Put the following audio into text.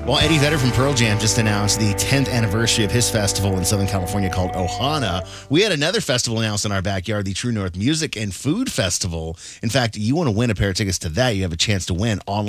Well, Eddie Vedder from Pearl Jam just announced the 10th anniversary of his festival in Southern California called Ohana. We had another festival announced in our backyard, the True North Music and Food Festival. In fact, you want to win a pair of tickets to that, you have a chance to win online.